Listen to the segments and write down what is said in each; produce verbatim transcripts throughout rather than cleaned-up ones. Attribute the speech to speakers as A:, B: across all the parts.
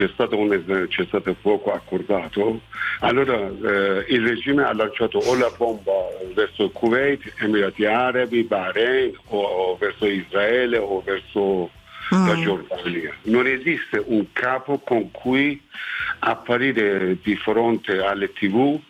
A: c'è stato un cessate fuoco accordato, allora eh, il regime ha lanciato o la bomba verso il Kuwait, Emirati Arabi, Bahrain, o, o verso Israele o verso mm. la Giordania. Non esiste un capo con cui apparire di fronte alle tivù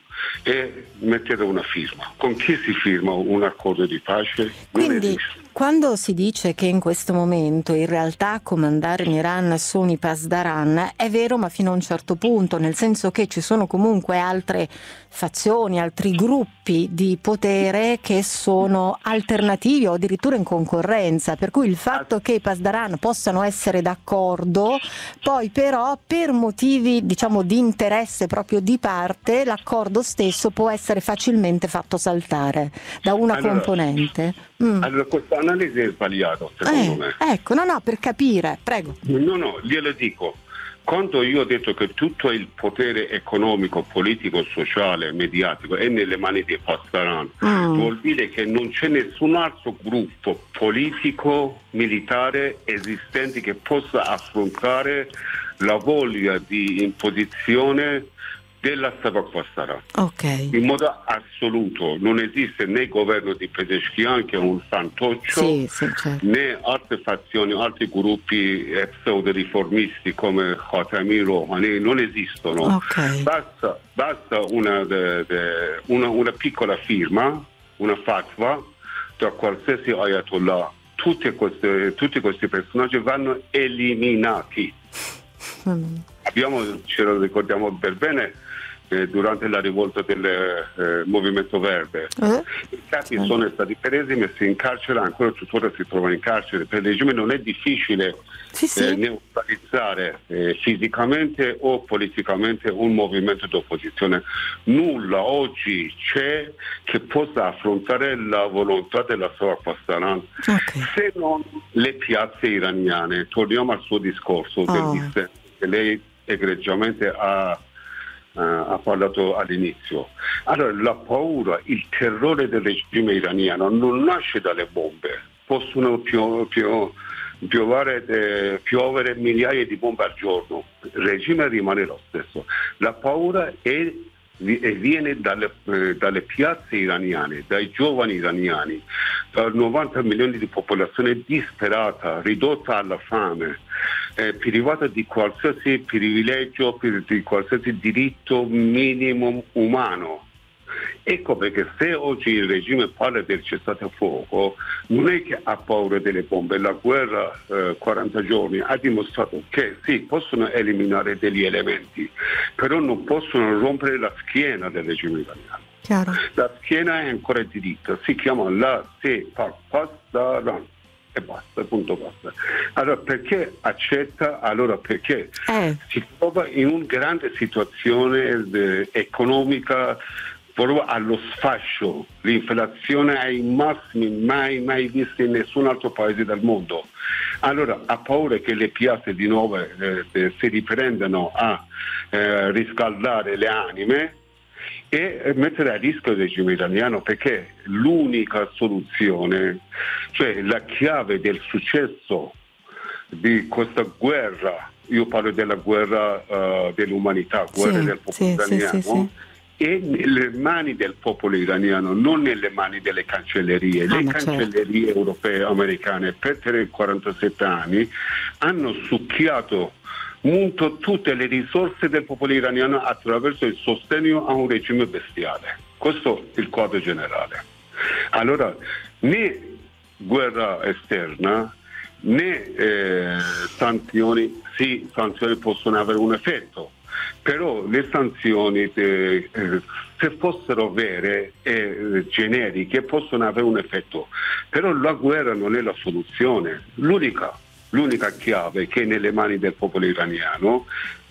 A: e mettere una firma. Con chi si firma un accordo di pace?
B: Quindi quando si dice che in questo momento in realtà a comandare in Iran sono i Pasdaran, è vero, ma fino a un certo punto, nel senso che ci sono comunque altre fazioni, altri gruppi di potere che sono alternativi o addirittura in concorrenza, per cui il fatto che i Pasdaran possano essere d'accordo, poi però per motivi diciamo di interesse proprio di parte, l'accordo stesso può essere facilmente fatto saltare da una
A: allora,
B: componente. Mm.
A: Allora questa analisi è sbagliata secondo
B: eh,
A: me.
B: Ecco, no no, per capire, prego.
A: No, no, glielo dico. Quando io ho detto che tutto il potere economico, politico, sociale, mediatico è nelle mani dei Pasdaran, mm. vuol dire che non c'è nessun altro gruppo politico, militare esistente che possa affrontare la voglia di imposizione della Sabak Pasdaran.
B: Okay.
A: In modo assoluto non esiste né il governo di Pezeshkian che è un fantoccio,
B: sì, sì, certo.
A: né altre fazioni, altri gruppi eh, pseudo-riformisti come Khatami, Rouhani, non esistono.
B: Okay.
A: Basta, basta una, de, de, una, una piccola firma, una fatwa da qualsiasi ayatollah. Tutte queste, tutti questi personaggi vanno eliminati. Mm. Abbiamo, ce lo ricordiamo per bene, eh, durante la rivolta del eh, Movimento Verde. Eh? I capi eh. sono stati presi, messi in carcere, ancora tuttora si trovano in carcere. Per il regime non è difficile
B: sì, sì.
A: Eh, neutralizzare eh, fisicamente o politicamente un movimento d'opposizione. Nulla oggi c'è che possa affrontare la volontà della sua Pasdaran, okay. se non le piazze iraniane. Torniamo al suo discorso oh. del dissenso che lei egregiamente ha, uh, ha parlato all'inizio. Allora, la paura, il terrore del regime iraniano non nasce dalle bombe. Possono pio, pio, piovere, eh, piovere migliaia di bombe al giorno. Il regime rimane lo stesso. La paura è e viene dalle, eh, dalle piazze iraniane, dai giovani iraniani, da novanta milioni di popolazione disperata, ridotta alla fame, eh, privata di qualsiasi privilegio, di qualsiasi diritto minimo umano. Ecco perché se oggi il regime parla del cessate fuoco non è che ha paura delle bombe. La guerra eh, quaranta giorni ha dimostrato che sì, possono eliminare degli elementi, però non possono rompere la schiena del regime iraniano.
B: Chiaro.
A: La schiena è ancora diritta, si chiama la Sabak Pasdaran e basta, punto basta. Allora perché accetta? Allora perché eh. si trova in una grande situazione de- economica proprio allo sfascio, l'inflazione ai massimi mai mai visti in nessun altro paese del mondo. Allora ha paura che le piazze di nuovo eh, eh, si riprendano a eh, riscaldare le anime e mettere a rischio il regime iraniano, perché l'unica soluzione, cioè la chiave del successo di questa guerra, io parlo della guerra uh, dell'umanità, guerra sì, del popolo sì, iraniano, sì, sì, sì. è nelle mani del popolo iraniano, non nelle mani delle cancellerie. Ah, Le cancellerie certo. europee, americane, per quarantasette anni hanno succhiato munto tutte le risorse del popolo iraniano attraverso il sostegno a un regime bestiale. Questo è il quadro generale. Allora, né guerra esterna, né eh, sanzioni, sì, sanzioni possono avere un effetto, però le sanzioni eh, eh, se fossero vere e eh, generiche possono avere un effetto, però la guerra non è la soluzione. L'unica, l'unica chiave che è nelle mani del popolo iraniano